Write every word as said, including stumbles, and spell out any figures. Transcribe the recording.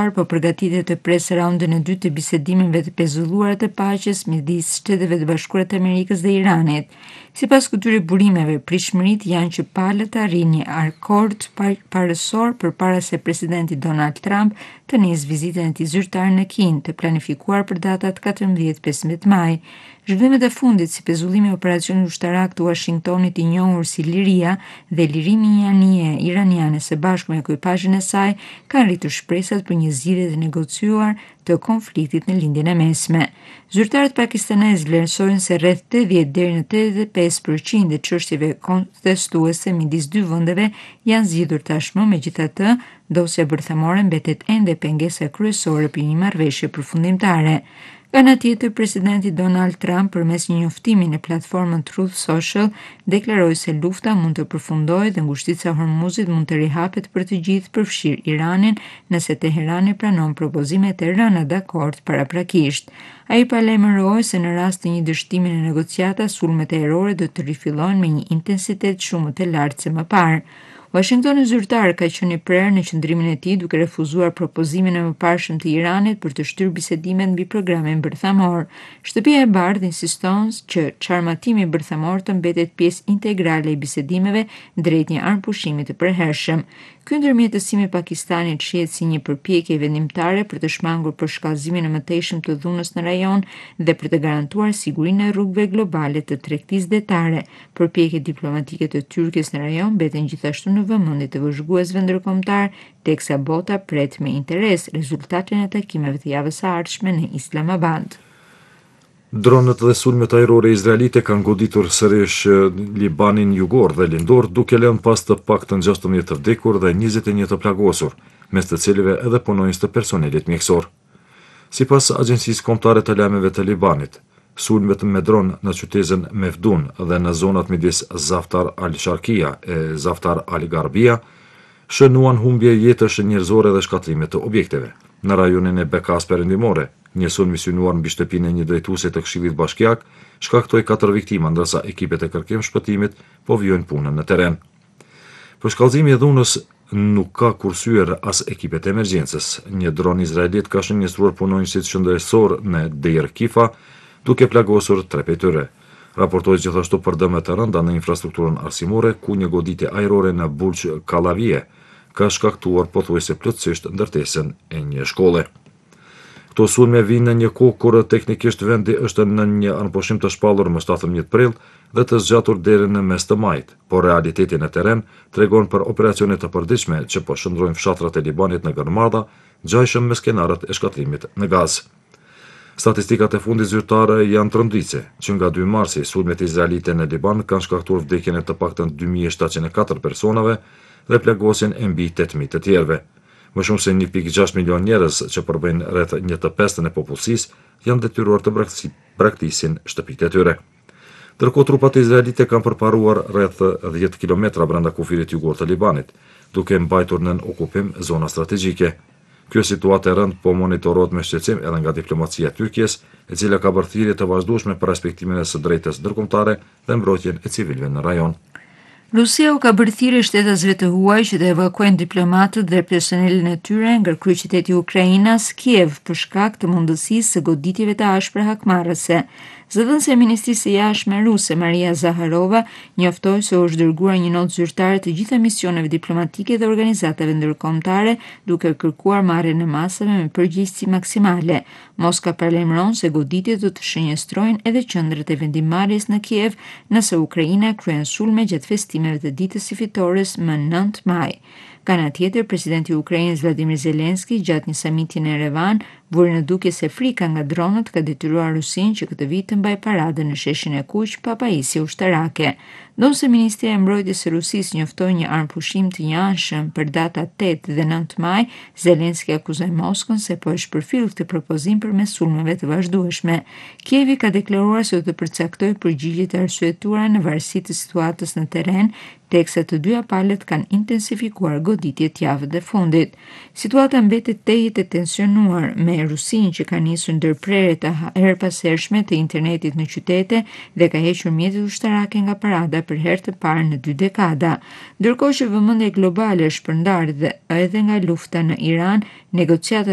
zyrtar po përgatitet të presë raundën e dytë të bisedimeve të pezulluara të paqes midis Shteteve të Bashkuara të Amerikës dhe Iranit. Sipas këtyre burimeve, pritshmëritë janë që palët të arrijnë një akord parësor përpara se presidenti Donald Trump të nisë vizitën e tij zyrtare në Kinë, të planifikuar për datat katërmbëdhjetë e pesëmbëdhjetë maj. Zhvillimet e fundit, si pezullimi i operacionit ushtarak të Washingtonit i njohur si Liria dhe lirimi i anije iraniane së bashku me ekuipazhin e saj, kanë rritur shpresat për një zgjidhje të negociuar të konfliktit në lindjen e mesme. Zyrtarët pakistanez vlerësojnë se rreth tetëdhjetë deri në tetëdhjetë e pesë përqind e çështjeve kontestuese midis dy vendeve janë zgjidhur tashmë, megjithatë, dosja bërthamore mbetet ende pengesa kryesore për një marrëveshje përfundimtare. Nga ana tjetër, presidenti Donald Trump përmes një njoftimi në platformën Truth Social deklaroi se lufta mund të përfundojë dhe ngushtica e Hormuzit mund të rihapet për të gjithë, përfshir Iranin, nëse Teherani pranon propozimet e rëna dakord paraprakisht. Ai paralajmëroi se në rast të një dështimi në negociata, sulmet ajrore do të rifillojnë me një intensitet shumë më të lartë se më parë. Washingtoni zyrtar ka qenë i prerë në qëndrimin e tij duke refuzuar propozimin e mëparshëm të Iranit për të shtyrë bisedimet mbi programin bërthamor. Shtëpia e Bardhë insiston që çarmatimi bërthamor të mbetet pjesë integrale e bisedimeve drejt një armpushimi të përhershëm. Ky ndërmjetësim i Pakistanit shihet si një përpjekje vendimtare për të shmangur përshkallëzimin e mëtejshëm të dhunës në rajon dhe për të garantuar sigurinë e rrugëve globale të tregtisë detare. Përpjekjet diplomatike të Tyrkisë në rajon mbeten gjithashtu në vëmendje të vëzhguesve ndërkombëtar, teksa bota pret me interes rezultatin e takimeve të javës së ardhshme në Islamabad. Dronët dhe sulmet ajrore izraelite kanë goditur sërish Libanin jugor dhe lindor, duke lënë pas të paktën gjashtëmbëdhjetë të vdekur dhe njëzet e një të plagosur, mes të cilëve edhe punonjës të personelit mjekësor. Sipas Agjencisë Kombëtare të Lajmeve të Libanit, sulmet me dron në qytetin Mefdun dhe në zonat midis Zaftar al-Sharkia e Zaftar al-Garbia shënuan humbje jetësh njerëzore dhe shkatrime të objekteve. Në rajonin e Bekas perëndimore, një sulm i synuar mbi shtëpinë e një drejtuese të Këshillit Bashkiak shkaktoi katër viktima, ndërsa ekipet e kërkim shpëtimit po vijojnë punën në terren. Përshkallëzimi i dhunës nuk ka kursyer as ekipet e emergjencës. Një dron izraelit ka shënjestruar punonjësit shëndetësor në Deir Kifa, duke plagosur tre prej tyre. Raportohet gjithashtu për dëme të rënda në infrastrukturën arsimore, ku një goditje ajrore në Bulq Kallavie ka shkaktuar pothuajse plotësisht ndërtesën e një shkolle. Këto sulme vinë në një kohë kur teknikisht vendi është në një anëpushim të shpallur më shtatëmbëdhjetë prill dhe të zgjatur deri në mes të majit, por realiteti në terren tregon për operacione të përditshme që po shndrojnë fshatrat e Libanit në Gërmadha, gjajshëm me skenarët e shkatrimit në Gaz. Statistikat e fundit zyrtare janë tronditse, që nga dy marsi sulmet izraelite në Liban kanë shkaktuar vdekjen e të paktën dy mijë shtatëqind e katër personave dhe plagosjen e mbi tetë mijë të tjerëve. Më shumë se një pikë gjashtë milion njerëz, që përbëjnë rreth një të pestën e popullsisë, janë detyruar të braktisin shtëpitë e tyre. Ndërkohë trupat izraelite kanë përparuar rreth dhjetë kilometra brenda kufirit jugor të Libanit, duke mbajtur nën okupim zona strategjike. Kjo situatë e rëndë po monitorohet me shqetësim edhe nga diplomacia e Tyrkisë, e cila ka bërë thirrje të vazhdueshme për respektimin e së drejtës ndërkombëtare dhe mbrojtjen e civilëve në rajon. Rusia u ka bërë thirrje shtetasve të huaj që të evakuojnë diplomatët dhe personelin e tyre nga kryeqyteti i Ukrainës, Kiev, për shkak të mundësisë së goditjeve të ashpra hakmarrëse. Zëdhënëse e Ministrisë së Jashtme ruse Maria Zaharova njoftoi se është dërguar një notë zyrtare të gjitha misioneve diplomatike dhe organizatave ndërkombëtare, duke kërkuar marrjen e masave me përgjegjësi maksimale. Moska paralajmëron se goditjet do të shënjestrojnë edhe qendrat e vendimmarrjes në Kiev nëse Ukraina kryen sulme gjatë festimeve të ditës së fitores më nëntë maj. Ka ana tjetër, presidenti i Ukrainës Vladimir Zelenski gjatë një samiti në Erevan vuri në dukje se frika nga dronët ka detyruar Rusinë që këtë vit të mbajë paradën në sheshin e Kuq pa pajisje ushtarake. Ndonse Ministria e Mbrojtjes së Rusisë njoftoi një armpushim të njëanshëm për datat tetë dhe nëntë maj, Zelenski akuzoi Moskën se po e shpërfill këtë propozim përmes sulmeve të vazhdueshme. Kievi ka deklaruar se do të përcaktojë përgjigjet e arsyetuara në varësi të situatës në terren, teksa të dyja palët kanë intensifikuar goditjet javën e fundit. Situata mbetet tejet e tensionuar me Rusinë që ka nisur ndërprerje të herpashershme të internetit në qytete dhe ka hequr mjetet ushtarake nga parada për herë të parë në dy dekada. Ndërkohë që vëmendja globale është përndarë dhe edhe nga lufta në Iran, negociatat